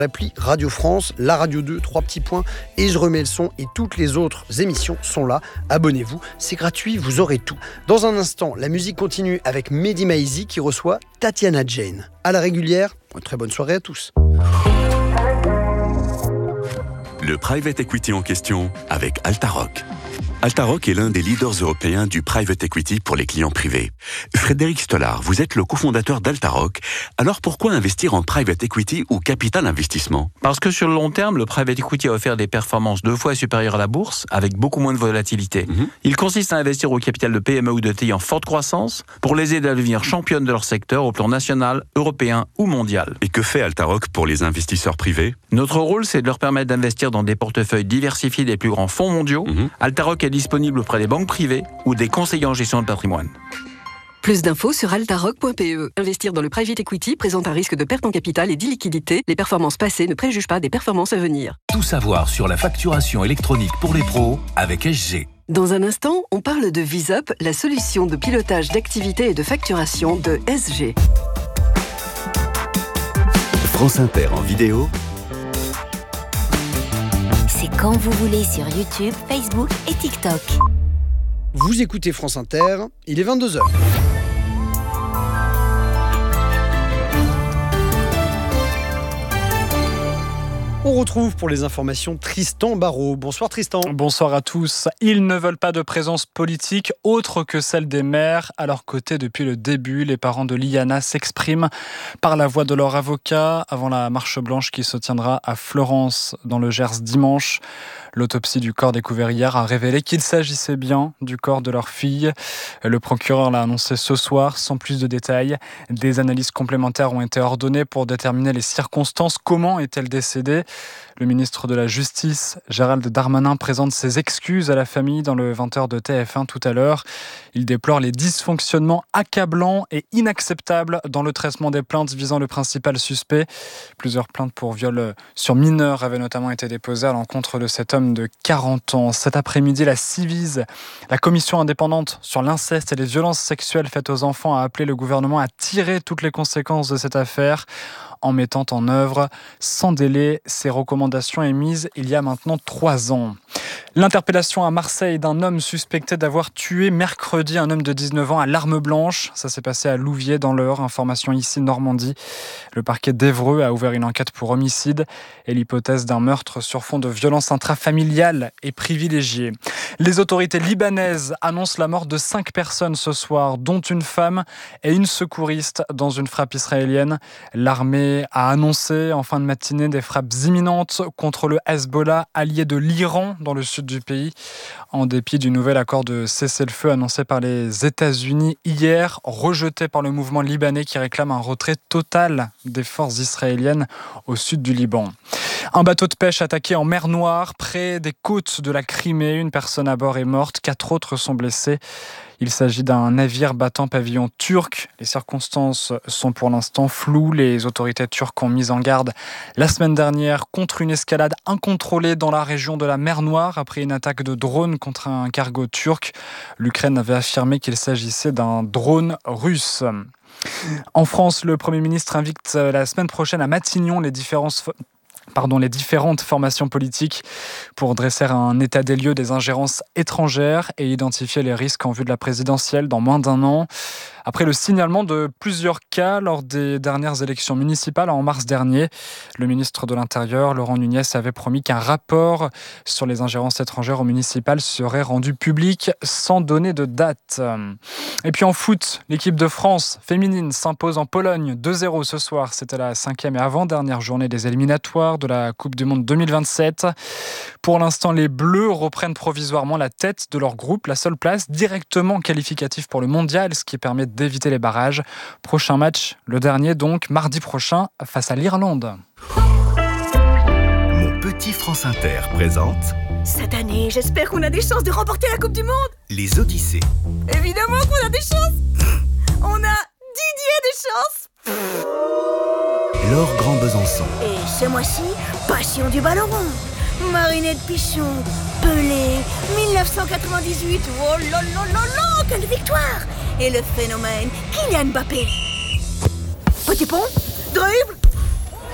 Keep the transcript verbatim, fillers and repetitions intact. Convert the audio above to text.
L'appli Radio France, la Radio deux, trois petits points, et je remets le son, et toutes les autres émissions sont là. Abonnez-vous, c'est gratuit, vous aurez tout. Dans un instant, la musique continue avec Mehdi Maizi qui reçoit Tatiana Jane. À la régulière, une très bonne soirée à tous. Le private equity en question avec Altaroc. Altaroc est l'un des leaders européens du private equity pour les clients privés. Frédéric Stollard, vous êtes le cofondateur d'Altaroc. Alors pourquoi investir en private equity ou capital investissement ? Parce que sur le long terme, le private equity a offert des performances deux fois supérieures à la bourse, avec beaucoup moins de volatilité. Mmh. Il consiste à investir au capital de P M E ou de T I en forte croissance pour les aider à devenir championnes de leur secteur au plan national, européen ou mondial. Et que fait Altaroc pour les investisseurs privés ? Notre rôle, c'est de leur permettre d'investir dans des portefeuilles diversifiés des plus grands fonds mondiaux. Mmh. Altaroc est disponible auprès des banques privées ou des conseillers en gestion de patrimoine. Plus d'infos sur altaroc point p e. Investir dans le private equity présente un risque de perte en capital et d'illiquidité. Les performances passées ne préjugent pas des performances à venir. Tout savoir sur la facturation électronique pour les pros avec S G. Dans un instant, on parle de VisUp, la solution de pilotage d'activité et de facturation de S G. France Inter en vidéo. C'est quand vous voulez sur YouTube, Facebook et TikTok. Vous écoutez France Inter, il est vingt-deux heures. On retrouve pour les informations Tristan Barraud. Bonsoir Tristan. Bonsoir à tous. Ils ne veulent pas de présence politique autre que celle des maires. À leur côté, depuis le début, les parents de Liana s'expriment par la voix de leur avocat avant la marche blanche qui se tiendra à Florence dans le Gers dimanche. L'autopsie du corps découvert hier a révélé qu'il s'agissait bien du corps de leur fille. Le procureur l'a annoncé ce soir sans plus de détails. Des analyses complémentaires ont été ordonnées pour déterminer les circonstances. Comment est-elle décédée ? Le ministre de la Justice, Gérald Darmanin, présente ses excuses à la famille dans le vingt heures de T F un tout à l'heure. Il déplore les dysfonctionnements accablants et inacceptables dans le traitement des plaintes visant le principal suspect. Plusieurs plaintes pour viol sur mineurs avaient notamment été déposées à l'encontre de cet homme de quarante ans. Cet après-midi, la Civise, la commission indépendante sur l'inceste et les violences sexuelles faites aux enfants, a appelé le gouvernement à tirer toutes les conséquences de cette affaire en mettant en œuvre sans délai ces recommandations émises il y a maintenant trois ans. L'interpellation à Marseille d'un homme suspecté d'avoir tué mercredi un homme de dix-neuf ans à l'arme blanche. Ça s'est passé à Louviers dans l'Eure, information ici Normandie. Le parquet d'Évreux a ouvert une enquête pour homicide et l'hypothèse d'un meurtre sur fond de violence intrafamiliale est privilégiée. Les autorités libanaises annoncent la mort de cinq personnes ce soir, dont une femme et une secouriste dans une frappe israélienne. L'armée a annoncé en fin de matinée des frappes imminentes contre le Hezbollah, allié de l'Iran dans le sud du pays, en dépit du nouvel accord de cessez-le-feu annoncé par les États-Unis hier, rejeté par le mouvement libanais qui réclame un retrait total des forces israéliennes au sud du Liban. Un bateau de pêche attaqué en mer Noire, près des côtes de la Crimée. Une personne à bord est morte, quatre autres sont blessés. Il s'agit d'un navire battant pavillon turc. Les circonstances sont pour l'instant floues. Les autorités turques ont mis en garde la semaine dernière contre une escalade incontrôlée dans la région de la mer Noire après une attaque de drone contre un cargo turc. L'Ukraine avait affirmé qu'il s'agissait d'un drone russe. En France, le Premier ministre invite la semaine prochaine à Matignon les différences... Pardon, les différentes formations politiques pour dresser un état des lieux des ingérences étrangères et identifier les risques en vue de la présidentielle dans moins d'un an. Après le signalement de plusieurs cas lors des dernières élections municipales en mars dernier, le ministre de l'Intérieur, Laurent Nunez, avait promis qu'un rapport sur les ingérences étrangères au municipal serait rendu public sans donner de date. Et puis en foot, l'équipe de France féminine s'impose en Pologne deux zéro ce soir. C'était la cinquième et avant-dernière journée des éliminatoires de la Coupe du Monde deux mille vingt-sept. Pour l'instant, les Bleus reprennent provisoirement la tête de leur groupe, la seule place directement qualificative pour le mondial, ce qui permet d'éviter les barrages. Prochain match, le dernier donc, mardi prochain, face à l'Irlande. Mon petit France Inter présente... Cette année, j'espère qu'on a des chances de remporter la Coupe du Monde. Les Odyssées. Évidemment qu'on a des chances. On a Didier des chances. Laure Grand Besançon. Et ce mois-ci, passion du ballon rond. Marinette Pichon, Pelé, dix-neuf cent quatre-vingt-dix-huit. Oh là là là là, quelle victoire. Et le phénomène Kylian Mbappé. Petit pont, dribble,